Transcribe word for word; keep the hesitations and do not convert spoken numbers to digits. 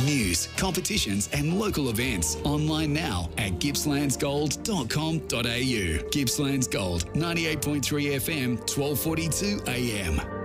News, competitions and local events. Online now at gippslands gold dot com dot a u. Gippslands Gold, ninety-eight point three F M, twelve forty-two A M.